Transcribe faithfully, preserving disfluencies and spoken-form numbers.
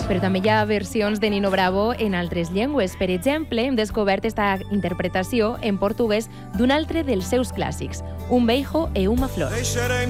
Però també hi ha versions de Nino Bravo en altres llengües. Per exemple, hem descobert esta interpretació en portuguès d'un altre dels seus clàssics, Un beijo e uma flor.